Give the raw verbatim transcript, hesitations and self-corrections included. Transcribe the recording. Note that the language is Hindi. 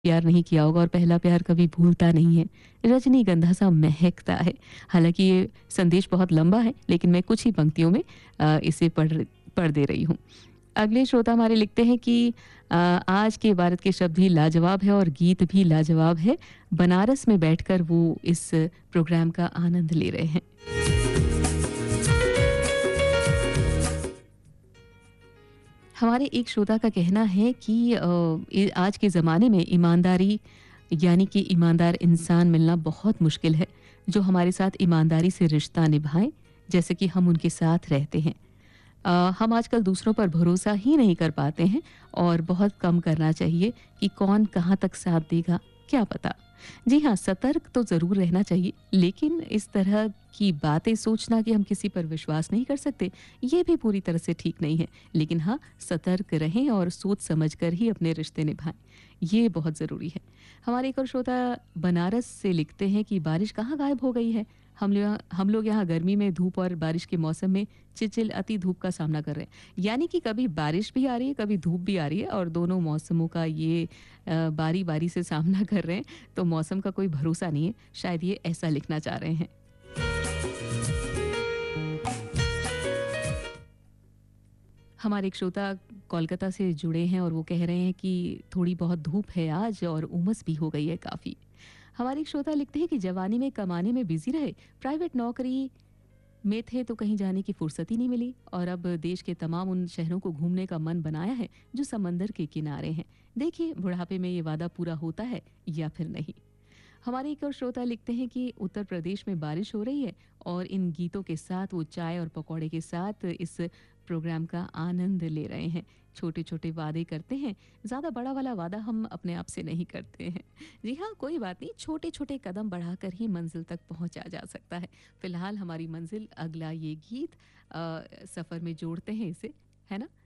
प्यार नहीं किया होगा और पहला प्यार कभी भूलता नहीं है, रजनीगंधा सा महकता है। हालाँकि ये संदेश बहुत लंबा है, लेकिन मैं कुछ ही पंक्तियों में अ, इसे पढ़ पढ़ दे रही हूँ। अगले श्रोता हमारे लिखते हैं कि अ, आज के भारत के शब्द भी लाजवाब है और गीत भी लाजवाब है। बनारस में बैठकर वो इस प्रोग्राम का आनंद ले रहे हैं। हमारे एक श्रोता का कहना है कि अ, ए आज के ज़माने में ईमानदारी यानी कि ईमानदार इंसान मिलना बहुत मुश्किल है, जो हमारे साथ ईमानदारी से रिश्ता निभाएँ, जैसे कि हम उनके साथ रहते हैं। अ, हम आजकल दूसरों पर भरोसा ही नहीं कर पाते हैं और बहुत कम करना चाहिए कि कौन कहाँ तक साथ देगा, क्या पता। जी हाँ, सतर्क तो ज़रूर रहना चाहिए, लेकिन इस तरह की बातें सोचना कि हम किसी पर विश्वास नहीं कर सकते, ये भी पूरी तरह से ठीक नहीं है। लेकिन हाँ, सतर्क रहें और सोच समझ कर ही अपने रिश्ते निभाएँ, ये बहुत ज़रूरी है। हमारे एक और श्रोता बनारस से लिखते हैं कि बारिश कहाँ गायब हो गई है? हम लोग हम लोग यहाँ गर्मी में धूप और बारिश के मौसम में चिलचिलाती धूप का सामना कर रहे हैं। यानी कि कभी बारिश भी आ रही है, कभी धूप भी आ रही है और दोनों मौसमों का ये अ, बारी-बारी से सामना कर रहे हैं, तो मौसम का कोई भरोसा नहीं है। शायद ये ऐसा लिखना चाह रहे हैं। हमारे एक श्रोता कोलकाता से जुड़े हैं और वो कह रहे हैं कि थोड़ी बहुत धूप है आज और उमस भी हो गई है काफ़ी। हमारे एक श्रोता लिखते हैं कि जवानी में कमाने में बिज़ी रहे, प्राइवेट नौकरी में थे तो कहीं जाने की फुर्सत ही नहीं मिली और अब देश के तमाम उन शहरों को घूमने का मन बनाया है जो समंदर के किनारे हैं। देखिए बुढ़ापे में ये वादा पूरा होता है या फिर नहीं। हमारे एक और श्रोता लिखते हैं कि उत्तर प्रदेश में बारिश हो रही है और इन गीतों के साथ वो चाय और पकौड़े के साथ इस प्रोग्राम का आनंद ले रहे हैं। छोटे छोटे वादे करते हैं, ज़्यादा बड़ा वाला वादा हम अपने आप से नहीं करते हैं। जी हाँ, कोई बात नहीं, छोटे छोटे कदम बढ़ाकर ही मंजिल तक पहुंचा जा सकता है। फिलहाल हमारी मंजिल अगला ये गीत, अ, सफ़र में जोड़ते हैं इसे, है ना?